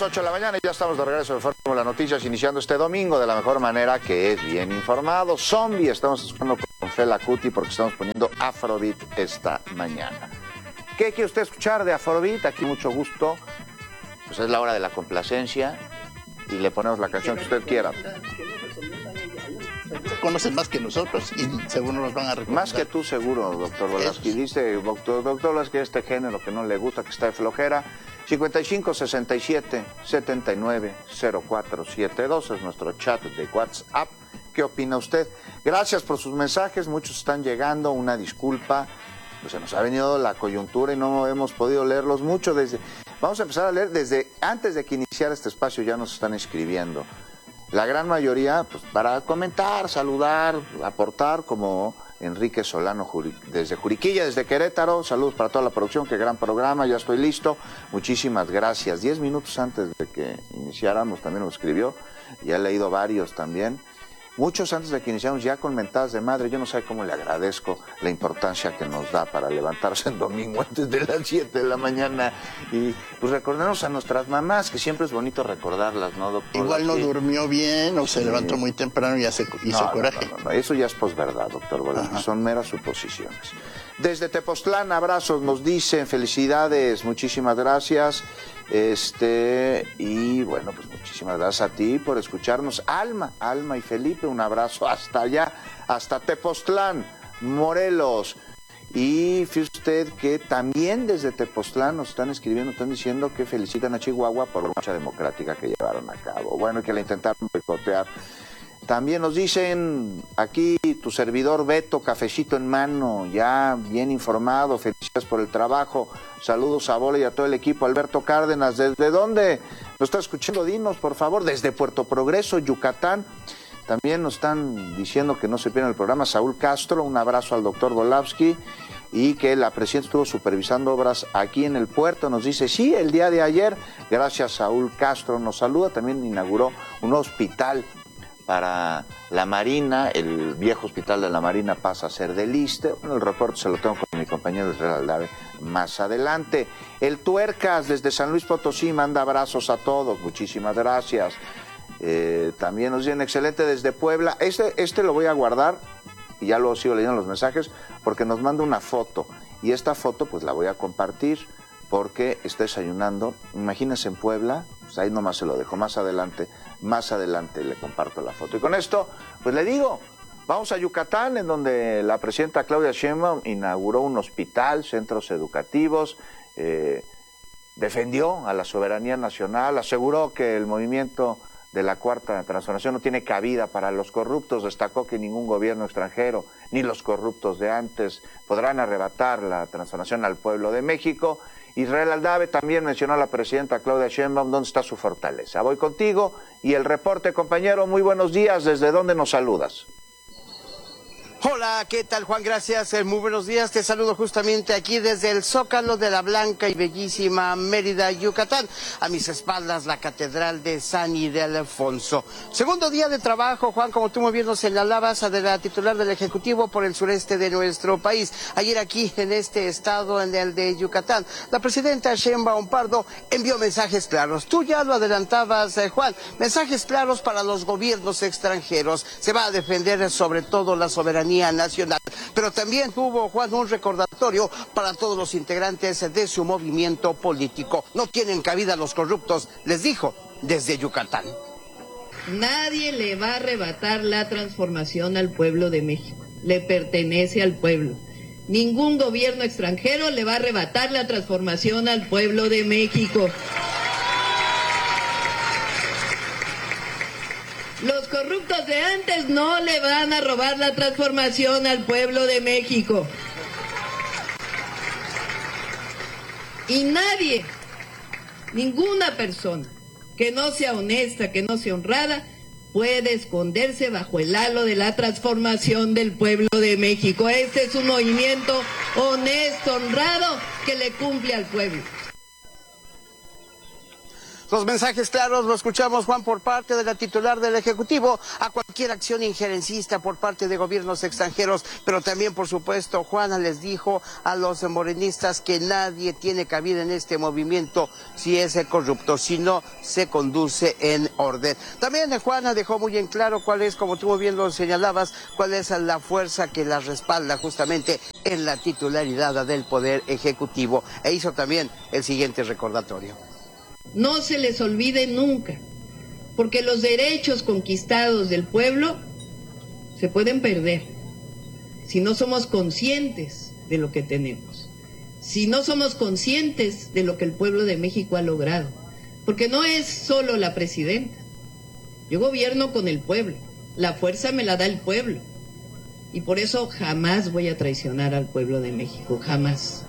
las 8 de la mañana y ya estamos de regreso de Fórmula Noticias, iniciando este domingo de la mejor manera, que es bien informado. Zombie, estamos escuchando con Fela Kuti porque estamos poniendo Afrobeat esta mañana. ¿Qué quiere usted escuchar de Afrobeat? Aquí mucho gusto. Pues es la hora de la complacencia y le ponemos la canción que usted quiera. Conocen más que nosotros y seguro nos van a recomendar. Más que tú seguro, doctor Volaski. Dice doctor Volaski, este género que no le gusta, que está de flojera. 55 67 79 04 72 es nuestro chat de WhatsApp. ¿Qué opina usted? Gracias por sus mensajes, muchos están llegando, una disculpa. Pues se nos ha venido la coyuntura y no hemos podido leerlos mucho. Vamos a empezar a leer desde antes de que iniciara este espacio, ya nos están escribiendo. La gran mayoría, pues para comentar, saludar, aportar, como Enrique Solano desde Juriquilla, desde Querétaro. Saludos para toda la producción, qué gran programa, ya estoy listo. Muchísimas gracias. 10 minutos antes de que iniciáramos también lo escribió, ya he leído varios también. Muchos antes de que iniciamos ya con mentadas de madre. Yo no sé cómo le agradezco la importancia que nos da para levantarse el domingo antes de las 7 de la mañana. Y pues recordarnos a nuestras mamás, que siempre es bonito recordarlas, ¿no, doctor? Igual no durmió bien o se levantó muy temprano y ya se hizo coraje. No, eso ya es posverdad, doctor Volaski, son meras suposiciones. Desde Tepoztlán, abrazos, nos dicen, felicidades, muchísimas gracias. Y bueno, pues muchísimas gracias a ti por escucharnos. Alma y Felipe, un abrazo hasta allá, hasta Tepoztlán, Morelos. Y fíjese usted que también desde Tepoztlán nos están escribiendo, están diciendo que felicitan a Chihuahua por la marcha democrática que llevaron a cabo. Bueno, que la intentaron boicotear. También nos dicen aquí tu servidor Beto, cafecito en mano, ya bien informado, felicidades por el trabajo, saludos a Bola y a todo el equipo. Alberto Cárdenas, ¿desde dónde nos está escuchando? Dinos, por favor, desde Puerto Progreso, Yucatán. También nos están diciendo que no se pierdan el programa. Saúl Castro, un abrazo al doctor Volavsky, y que la presidenta estuvo supervisando obras aquí en el puerto. Nos dice, sí, el día de ayer, gracias Saúl Castro, nos saluda. También inauguró un hospital para la Marina, el viejo hospital de la Marina pasa a ser del ISSSTE. Bueno, el reporte se lo tengo con mi compañero Israel Aldave más adelante. El Tuercas desde San Luis Potosí manda abrazos a todos, muchísimas gracias. También nos dicen excelente desde Puebla. Este lo voy a guardar y ya luego sigo leyendo los mensajes porque nos manda una foto y esta foto pues la voy a compartir porque está desayunando. Imagínense en Puebla, pues ahí nomás se lo dejo, más adelante le comparto la foto. Y con esto, pues le digo, vamos a Yucatán, en donde la presidenta Claudia Sheinbaum inauguró un hospital, centros educativos, defendió a la soberanía nacional, aseguró que el movimiento de la Cuarta Transformación no tiene cabida para los corruptos, destacó que ningún gobierno extranjero, ni los corruptos de antes, podrán arrebatar la transformación al pueblo de México. Israel Aldave también mencionó a la presidenta Claudia Sheinbaum, ¿dónde está su fortaleza? Voy contigo y el reporte, compañero, muy buenos días, ¿desde dónde nos saludas? Hola, ¿qué tal, Juan? Gracias, muy buenos días. Te saludo justamente aquí desde el Zócalo de la blanca y bellísima Mérida, Yucatán. A mis espaldas, la Catedral de San Ildefonso. Segundo día de trabajo, Juan, como tú muy bien nos señalabas, de la titular del Ejecutivo por el sureste de nuestro país. Ayer aquí, en este estado, en el de Yucatán, la presidenta Sheinbaum Pardo envió mensajes claros. Tú ya lo adelantabas, Juan, mensajes claros para los gobiernos extranjeros. Se va a defender sobre todo la soberanía nacional, pero también hubo, Juan, un recordatorio para todos los integrantes de su movimiento político. No tienen cabida los corruptos, les dijo desde Yucatán. Nadie le va a arrebatar la transformación al pueblo de México, le pertenece al pueblo. Ningún gobierno extranjero le va a arrebatar la transformación al pueblo de México. Los corruptos de antes no le van a robar la transformación al pueblo de México. Y nadie, ninguna persona que no sea honesta, que no sea honrada, puede esconderse bajo el halo de la transformación del pueblo de México. Este es un movimiento honesto, honrado, que le cumple al pueblo. Los mensajes claros lo escuchamos, Juan, por parte de la titular del Ejecutivo a cualquier cualquier acción injerencista por parte de gobiernos extranjeros, pero también, por supuesto, Juana les dijo a los morenistas que nadie tiene cabida en este movimiento si es corrupto, si no se conduce en orden. También Juana dejó muy en claro cuál es, como tú muy bien lo señalabas, cuál es la fuerza que la respalda justamente en la titularidad del Poder Ejecutivo, e hizo también el siguiente recordatorio. No se les olvide nunca, porque los derechos conquistados del pueblo se pueden perder si no somos conscientes de lo que tenemos, si no somos conscientes de lo que el pueblo de México ha logrado, porque no es solo la presidenta. Yo gobierno con el pueblo, la fuerza me la da el pueblo, y por eso jamás voy a traicionar al pueblo de México, jamás.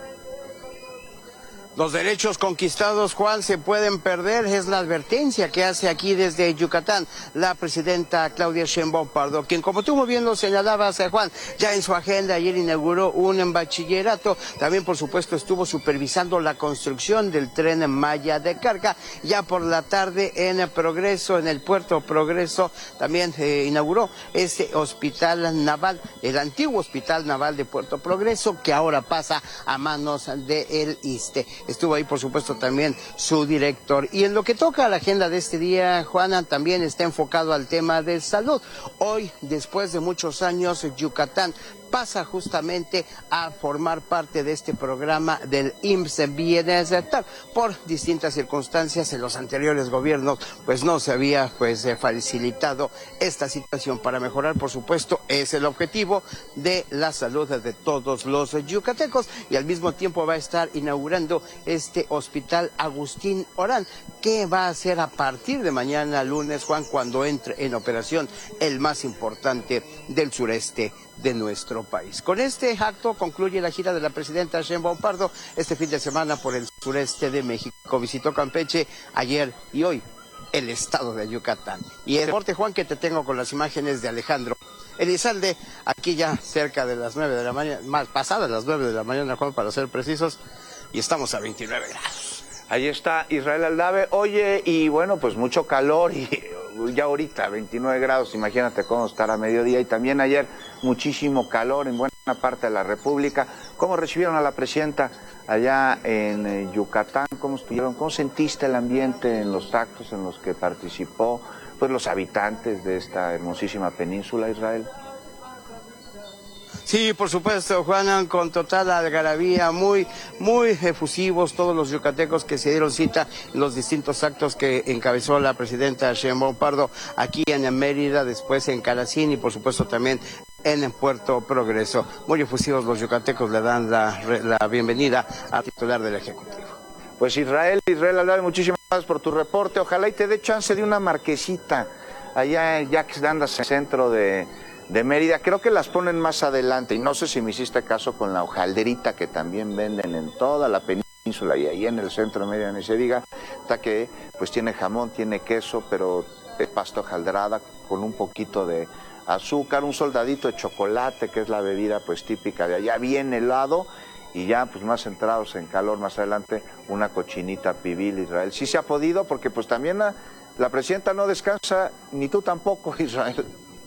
Los derechos conquistados, Juan, se pueden perder, es la advertencia que hace aquí desde Yucatán la presidenta Claudia Sheinbaum Pardo, quien, como tú muy bien lo señalabas, Juan, ya en su agenda ayer inauguró un bachillerato, también por supuesto estuvo supervisando la construcción del Tren Maya de carga, ya por la tarde en Progreso, en el puerto Progreso, también inauguró este hospital naval, el antiguo hospital naval de Puerto Progreso, que ahora pasa a manos del ISSSTE. Estuvo ahí, por supuesto, también su director. Y en lo que toca a la agenda de este día, Juana, también está enfocado al tema de salud. Hoy, después de muchos años, Yucatán pasa justamente a formar parte de este programa del IMSS Bienestar. Por distintas circunstancias en los anteriores gobiernos, pues no se había facilitado esta situación. Para mejorar, por supuesto, es el objetivo de la salud de todos los yucatecos, y al mismo tiempo va a estar inaugurando este hospital Agustín Orán, que va a ser a partir de mañana lunes, Juan, cuando entre en operación el más importante del sureste de nuestro país. Con este acto concluye la gira de la presidenta Sheinbaum Pardo este fin de semana por el sureste de México. Visitó Campeche ayer y hoy el estado de Yucatán. Y el reporte, Juan, que te tengo con las imágenes de Alejandro Elizalde, aquí ya cerca de las 9 de la mañana, más pasadas las 9 de la mañana, Juan, para ser precisos, y estamos a 29 grados. Ahí está Israel Aldave. Oye, y bueno, pues mucho calor y ya ahorita 29 grados, imagínate cómo estar a mediodía, y también ayer muchísimo calor en buena parte de la República. ¿Cómo recibieron a la presidenta allá en Yucatán? ¿Cómo estuvieron? ¿Cómo sentiste el ambiente en los actos en los que participó pues los habitantes de esta hermosísima península, Israel? Sí, por supuesto, Juan, con total algarabía, muy efusivos todos los yucatecos que se dieron cita en los distintos actos que encabezó la presidenta Sheinbaum Pardo aquí en Mérida, después en Calacín y por supuesto también en Puerto Progreso. Muy efusivos los yucatecos, le dan la bienvenida al titular del Ejecutivo. Pues Israel Aldave, muchísimas gracias por tu reporte. Ojalá y te dé chance de una marquesita allá ya que andas en el centro de Mérida. Creo que las ponen más adelante, y no sé si me hiciste caso con la hojalderita que también venden en toda la península y ahí en el centro de Mérida, ni se diga, hasta que pues tiene jamón, tiene queso, pero es pasta hojaldrada con un poquito de azúcar, un soldadito de chocolate, que es la bebida pues típica de allá, bien helado, y ya pues más centrados en calor más adelante, una cochinita pibil, Israel. Sí se ha podido, porque pues también la presidenta no descansa, ni tú tampoco, Israel.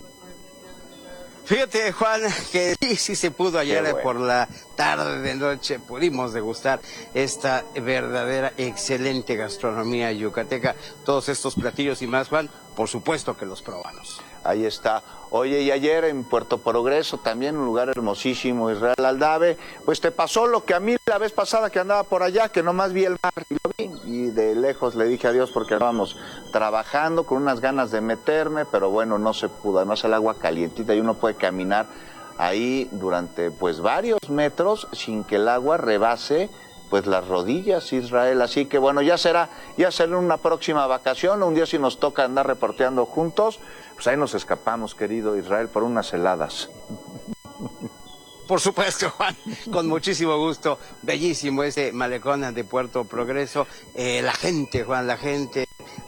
Fíjate, Juan, que sí se pudo ayer, bueno, por la tarde de noche pudimos degustar esta verdadera excelente gastronomía yucateca. Todos estos platillos y más, Juan, por supuesto que los probamos. Ahí está. Oye, y ayer en Puerto Progreso, también un lugar hermosísimo, Israel Aldave, pues te pasó lo que a mí la vez pasada que andaba por allá, que nomás vi el mar y lo vi, y de lejos le dije adiós porque estábamos trabajando con unas ganas de meterme, pero bueno, no se pudo. Además el agua calientita y uno puede caminar ahí durante pues varios metros sin que el agua rebase pues las rodillas, Israel. Así que bueno, ya será una próxima vacación, un día si nos toca andar reporteando juntos, pues ahí nos escapamos, querido Israel, por unas heladas. Por supuesto, Juan, con muchísimo gusto. Bellísimo ese malecón de Puerto Progreso. La gente, Juan, la gente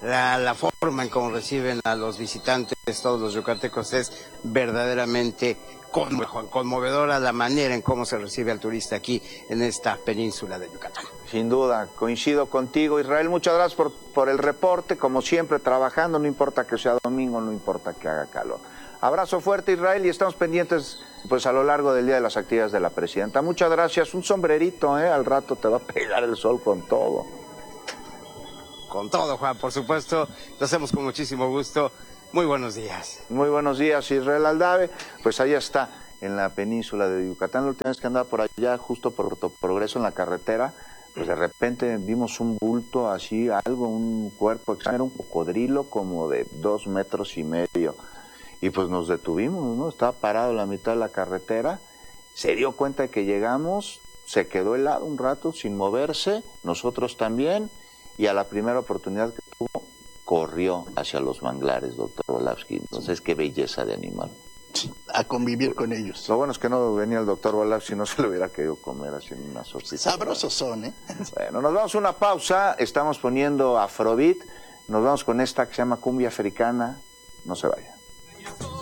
la forma en cómo reciben a los visitantes, todos los yucatecos, es verdaderamente conmovedora la manera en cómo se recibe al turista aquí en esta península de Yucatán. Sin duda, coincido contigo, Israel. Muchas gracias por el reporte, como siempre, trabajando, no importa que sea domingo, no importa que haga calor. Abrazo fuerte, Israel, y estamos pendientes pues a lo largo del día de las actividades de la presidenta. Muchas gracias. Un sombrerito, al rato te va a pegar el sol con todo. Con todo, Juan, por supuesto, lo hacemos con muchísimo gusto. Muy buenos días. Muy buenos días, Israel Aldave. Pues ahí está, en la península de Yucatán. La última vez que andaba por allá, justo por Progreso en la carretera, pues de repente vimos un bulto así, algo, un cuerpo extraño, era un cocodrilo como de 2,5 metros. Y pues nos detuvimos, ¿no? Estaba parado en la mitad de la carretera, se dio cuenta de que llegamos, se quedó helado un rato sin moverse, nosotros también, y a la primera oportunidad que tuvo, corrió hacia los manglares, doctor Volavsky. Entonces, qué belleza de animal. Sí, a convivir con ellos. Lo bueno es que no venía el doctor Volavsky, no se lo hubiera querido comer así en una sopita. Sabrosos son, ¿eh? Bueno, nos vamos a una pausa, estamos poniendo Afrobeat, nos vamos con esta que se llama Cumbia Africana, no se vaya.